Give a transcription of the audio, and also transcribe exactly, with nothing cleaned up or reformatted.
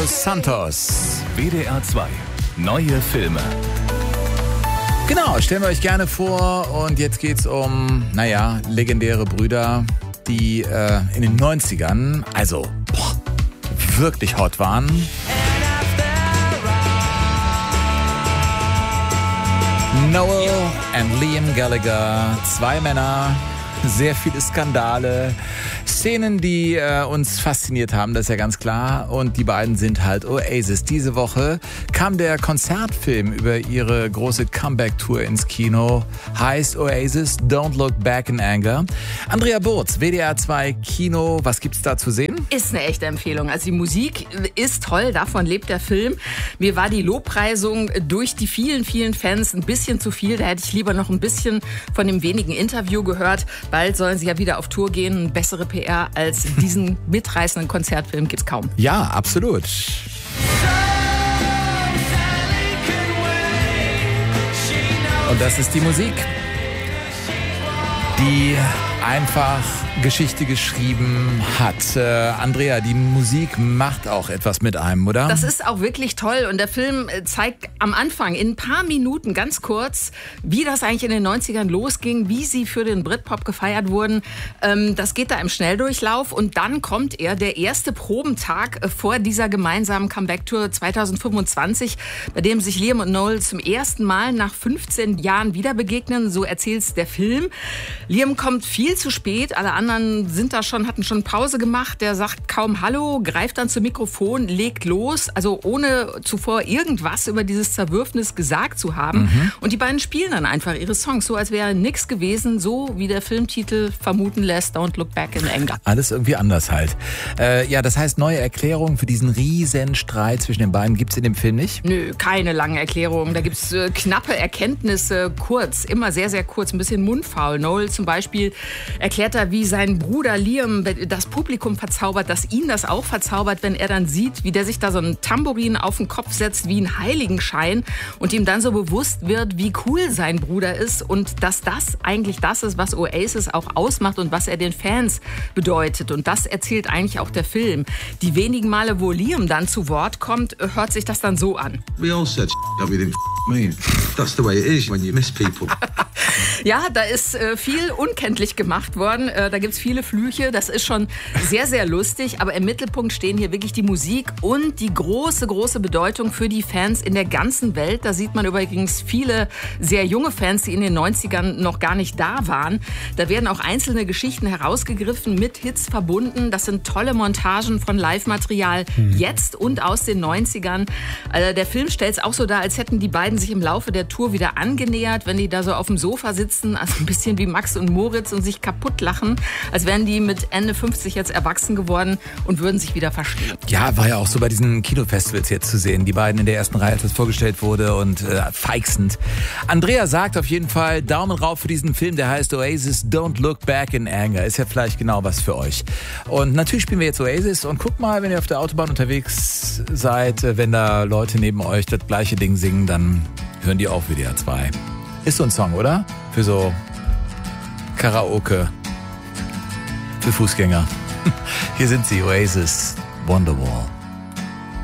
Los Santos. W D R zwei. Neue Filme. Genau, stellen wir euch gerne vor. Und jetzt geht's um, naja, legendäre Brüder, die äh, in den neunzigern, also boah, wirklich hot waren. Noel und Liam Gallagher, zwei Männer, sehr viele Skandale, Szenen, die äh, uns fasziniert haben, das ist ja ganz klar. Und die beiden sind halt Oasis. Diese Woche kam der Konzertfilm über ihre große Comeback-Tour ins Kino. Heißt Oasis, Don't Look Back in Anger. Andrea Burz, W D R zwei Kino, was gibt's da zu sehen? Ist eine echte Empfehlung. Also die Musik ist toll, davon lebt der Film. Mir war die Lobpreisung durch die vielen, vielen Fans ein bisschen zu viel. Da hätte ich lieber noch ein bisschen von dem wenigen Interview gehört. Bald sollen sie ja wieder auf Tour gehen. Eine bessere P R als diesen mitreißenden Konzertfilm gibt's kaum. Ja, absolut. Und das ist die Musik, die einfach Geschichte geschrieben hat. Äh, Andrea, die Musik macht auch etwas mit einem, oder? Das ist auch wirklich toll. Und der Film zeigt am Anfang in ein paar Minuten ganz kurz, wie das eigentlich in den neunzigern losging, wie sie für den Britpop gefeiert wurden. Ähm, das geht da im Schnelldurchlauf. Und dann kommt er, der erste Probentag vor dieser gemeinsamen Comeback-Tour zwanzig fünfundzwanzig, bei dem sich Liam und Noel zum ersten Mal nach fünfzehn Jahren wieder begegnen. So erzählt's der Film. Liam kommt viel zu spät. Alle anderen sind da schon, hatten schon Pause gemacht. Der sagt kaum Hallo, greift dann zum Mikrofon, legt los. Also ohne zuvor irgendwas über dieses Zerwürfnis gesagt zu haben. Mhm. Und die beiden spielen dann einfach ihre Songs, so als wäre nichts gewesen. So wie der Filmtitel vermuten lässt, Don't Look Back in Anger. Alles irgendwie anders halt. Äh, ja, das heißt, neue Erklärungen für diesen riesen Streit zwischen den beiden gibt's in dem Film nicht? Nö, keine langen Erklärungen. Da gibt's äh, knappe Erkenntnisse, kurz, immer sehr, sehr kurz, ein bisschen mundfaul. Noel zum Beispiel erklärt er, wie sein Bruder Liam das Publikum verzaubert, dass ihn das auch verzaubert, wenn er dann sieht, wie der sich da so ein Tambourin auf den Kopf setzt, wie ein Heiligenschein und ihm dann so bewusst wird, wie cool sein Bruder ist und dass das eigentlich das ist, was Oasis auch ausmacht und was er den Fans bedeutet. Und das erzählt eigentlich auch der Film. Die wenigen Male, wo Liam dann zu Wort kommt, hört sich das dann so an. We all said that we didn't mean. That's the way it is when you miss people. Ja, da ist äh, viel unkenntlich gemacht worden. Äh, da gibt's viele Flüche. Das ist schon sehr, sehr lustig. Aber im Mittelpunkt stehen hier wirklich die Musik und die große, große Bedeutung für die Fans in der ganzen Welt. Da sieht man übrigens viele sehr junge Fans, die in den neunzigern noch gar nicht da waren. Da werden auch einzelne Geschichten herausgegriffen, mit Hits verbunden. Das sind tolle Montagen von Live-Material hm. jetzt und aus den neunzigern. Also der Film stellt es auch so dar, als hätten die beiden sich im Laufe der Tour wieder angenähert, wenn die da so auf dem Sofa sitzen, also ein bisschen wie Max und Moritz und sich kaputt lachen, als wären die mit Ende fünfzig jetzt erwachsen geworden und würden sich wieder verstehen. Ja, war ja auch so bei diesen Kinofestivals jetzt zu sehen. Die beiden in der ersten Reihe, als das vorgestellt wurde und äh, feixend. Andrea sagt auf jeden Fall Daumen rauf für diesen Film, der heißt Oasis Don't Look Back in Anger. Ist ja vielleicht genau was für euch. Und natürlich spielen wir jetzt Oasis und guckt mal, wenn ihr auf der Autobahn unterwegs seid, wenn da Leute neben euch das gleiche Ding singen, dann hören die auch W D R zwei. Ist so ein Song, oder? Für so Karaoke. Für Fußgänger. Hier sind sie, Oasis, Wonderwall.